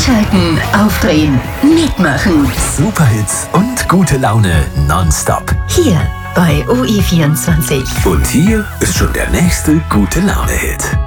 Einschalten, aufdrehen, mitmachen. Superhits und gute Laune nonstop. Hier bei OE24. Und hier ist schon der nächste gute Laune-Hit.